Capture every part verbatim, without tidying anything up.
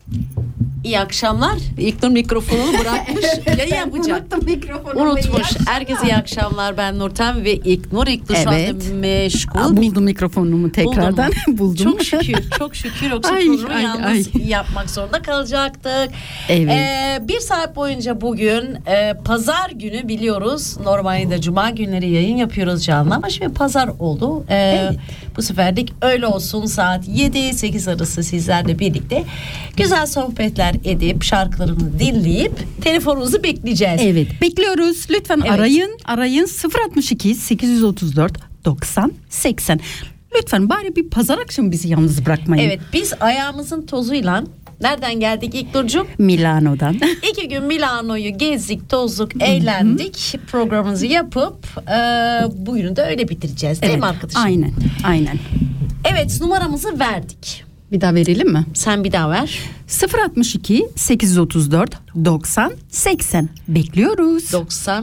İyi akşamlar. İlknur mikrofonunu bırakmış. Yayın yapacak. Unuttum mikrofonumu. Unutmuş. Herkese iyi akşamlar. Ben Nurten ve İlknur. İlknur şu Evet. anda meşgul. Aa, buldum mikrofonumu tekrardan. Buldum. Çok şükür. Çok şükür. Yoksa Ay, programı ay, yalnız ay. yapmak zorunda kalacaktık. Evet. Ee, bir saat boyunca bugün e, pazar günü biliyoruz. Normalde cuma günleri yayın yapıyoruz canlı ama şimdi pazar oldu. Ee, Evet. Bu seferlik öyle olsun, saat yedi sekiz arası sizlerle birlikte güzel sohbetler edip şarkılarını dinleyip telefonunuzu bekleyeceğiz. Evet, bekliyoruz. Lütfen Evet. arayın. Arayın sıfır altmış iki sekiz yüz otuz dört doksan seksen. Lütfen bari bir pazar akşamı bizi yalnız bırakmayın. Evet, biz ayağımızın tozuyla nereden geldik İlknur'cum? Milano'dan. İki gün Milano'yu gezdik, tozduk, eğlendik. Programımızı yapıp e, bugünü de öyle bitireceğiz değil Evet, mi arkadaşım? aynen, aynen. Evet, numaramızı verdik. Bir daha verelim mi? Sen bir daha ver. sıfır altmış iki sekiz yüz otuz dört doksan seksen. Bekliyoruz. doksan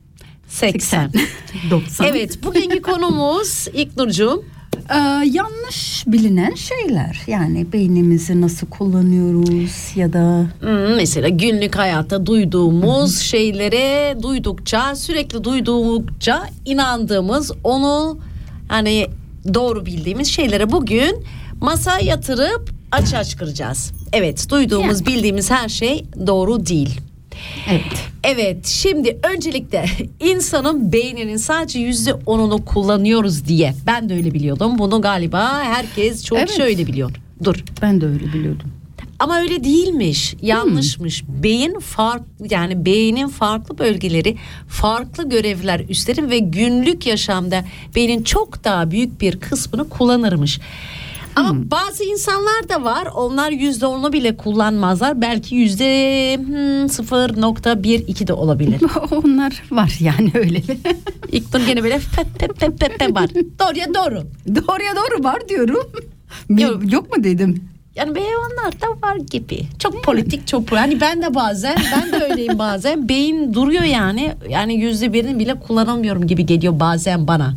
seksen. doksan. Evet, bugünkü konumuz İlknur'cum. Ee, yanlış bilinen şeyler, yani beynimizi nasıl kullanıyoruz ya da Hmm, mesela günlük hayatta duyduğumuz şeylere duydukça, sürekli duyduğumuzca inandığımız, onu hani doğru bildiğimiz şeylere bugün masaya yatırıp açığa çıkaracağız. Evet, duyduğumuz, Yani. bildiğimiz her şey doğru değil. evet. Evet, şimdi öncelikle insanın beyninin sadece yüzde onunu kullanıyoruz diye ben de öyle biliyordum. Bunu galiba herkes çok Evet. şöyle biliyor. Dur. Ben de öyle biliyordum. Ama öyle değilmiş, yanlışmış. Hmm. Beyin farklı, yani beynin farklı bölgeleri farklı görevler üstlenir ve günlük yaşamda beynin çok daha büyük bir kısmını kullanırmış. Ama Hmm. bazı insanlar da var, onlar yüzde onu bile kullanmazlar, belki yüzde hmm, sıfır nokta bir iki de olabilir. Onlar var yani öyle. İlk gene böyle pe pe pe pe pe var. Doğruya doğru. Doğruya doğru var diyorum. Yok. Yok mu dedim? Yani onlar da var gibi. Çok politik, çok hani ben de bazen, ben de öyleyim bazen. Beyin duruyor yani. Yani yüzde birini bile kullanamıyorum gibi geliyor bazen bana.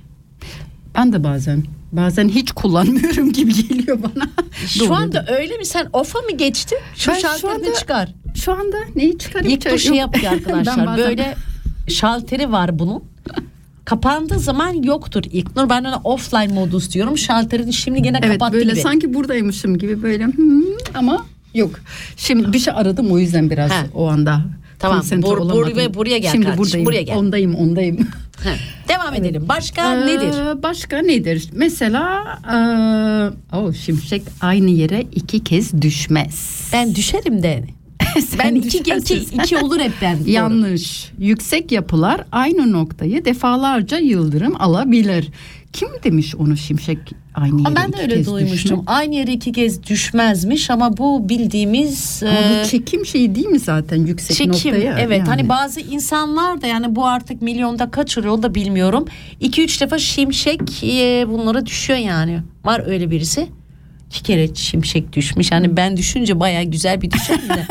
Ben de bazen. Bazen hiç kullanmıyorum gibi geliyor bana. Şu Doğru. anda öyle mi? Sen ofa mı geçtin? Şu Ben şu şalterini anda- çıkar. Şu anda neyi çıkarayım? İlk bir şey yapıyor Ben arkadaşlar. bazen- Böyle şalteri var bunun. Kapandığı zaman yoktur İlknur. Ben ona offline modus diyorum. Şalterini şimdi gene Evet, kapattı böyle gibi. sanki buradaymışım gibi böyle hmm, ama yok. Şimdi bir şey aradım, o yüzden biraz Ha. o anda Tamam, konsantre bur- olamadım. buraya- buraya gel Şimdi kardeşim, buradayım. buraya gel. Ondayım, ondayım. Heh, devam edelim. Başka Ee, nedir? Başka nedir? Mesela ee, oh, şimşek aynı yere iki kez düşmez. Ben düşerim de. Sen Ben iki, iki, düşersin. iki olur hep ben. Doğru. Yanlış. Yüksek yapılar aynı noktayı defalarca yıldırım alabilir. Kim demiş onu, şimşek aynı yere Ama ben de iki öyle kez duymuştum. düşmez? Aynı yere iki kez düşmezmiş ama bu bildiğimiz Ama e, bu çekim şeyi değil mi zaten, yüksek çekim. noktaya? Evet, yani. hani bazı insanlar da, yani bu artık milyonda kaç oluyor o da bilmiyorum. iki üç defa şimşek e, bunlara düşüyor yani. Var öyle birisi. İki kere şimşek düşmüş. Yani ben düşünce bayağı güzel bir düşen de.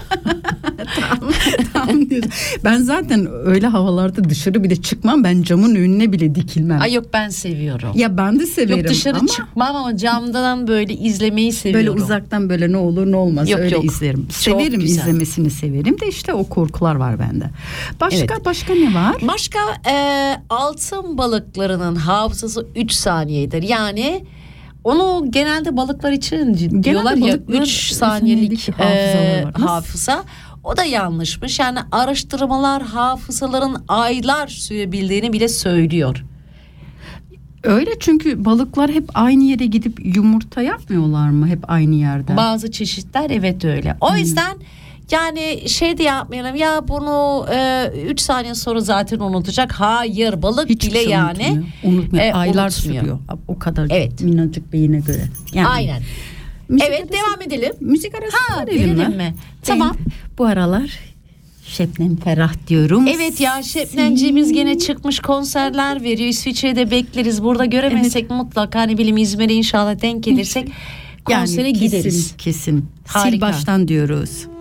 Tamam diyorsun. Ben zaten öyle havalarda dışarı bile çıkmam. Ben camın önüne bile dikilmem. Ay yok, ben seviyorum. Ya ben de severim Yok, dışarı ama çıkmam ama camdan böyle izlemeyi seviyorum. böyle uzaktan böyle ne olur ne olmaz Yok, öyle yok. izlerim. Çok Severim, güzel. izlemesini severim de işte o korkular var bende. Başka Evet. başka ne var? Başka e, altın balıklarının hafızası üç saniyedir. Yani onu genelde balıklar için diyorlar ya, balıklar üç saniyelik hafızaları e, var. Nasıl? hafıza. O da yanlışmış. Yani araştırmalar hafızaların aylar sürebildiğini bile söylüyor. Öyle, çünkü balıklar hep aynı yere gidip yumurta yapmıyorlar mı? Hep aynı yerde. Bazı çeşitler evet öyle. O yüzden yani şey de yapmayalım ya, bunu üç saniye sonra zaten unutacak. Hayır, balık Hiçbir bile şey yani. unutmuyor. Unutmuyor. e, Aylar unutmuyor. sürüyor. O kadar Evet. minnacık beyine göre. Yani, Aynen. müzik Evet, arası- devam edelim. Müzik arası Ha, verelim mi? verelim mi? Tamam. Ben bu aralar Şebnem Ferah diyorum. Evet ya, Şebnemciğimiz gene çıkmış, konserler veriyor. İsviçre'de bekleriz. Burada göremezsek mutlaka, ne bileyim, İzmir'e inşallah denk gelirsek konsere yani kesin, gideriz. kesin. Harika. Sil baştan diyoruz.